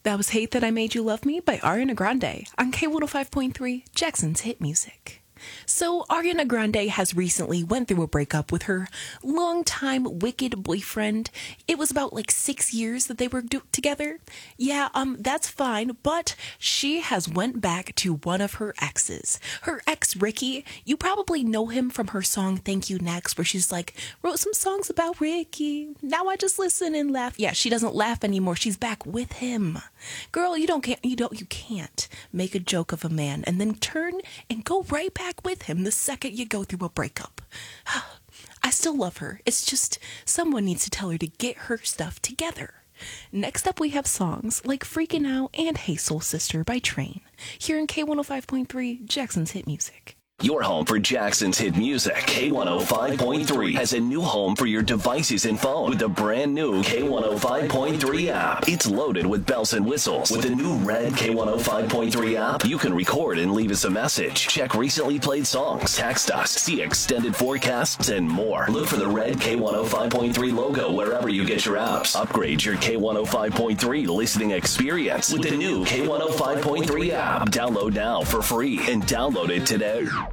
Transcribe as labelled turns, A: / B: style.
A: That was Hate That I Made You Love Me by Ariana Grande on K105.3, Jackson's Hit Music. So Ariana Grande has recently went through a breakup with her longtime wicked boyfriend. It was about 6 years that they were together. Yeah, that's fine, but she has went back to one of her exes. Her ex, Ricky. You probably know him from her song Thank You Next, where she's like, wrote some songs about Ricky. Now I just listen and laugh. Yeah, she doesn't laugh anymore. She's back with him. Girl, you can't make a joke of a man and then turn and go right back with him the second you go through a breakup. I still love her. It's just someone needs to tell her to get her stuff together. Next up, we have songs like Freakin' Out and Hey Soul Sister by Train, here in K105.3, Jackson's Hit Music.
B: Your home for Jackson's hit music. K105.3 has a new home for your devices and phone with the brand new K105.3 app. It's loaded with bells and whistles. With the new red K105.3 app, you can record and leave us a message. Check recently played songs, text us, see extended forecasts, and more. Look for the red K105.3 logo wherever you get your apps. Upgrade your K105.3 listening experience with the new K105.3 app. Download now for free and download it today.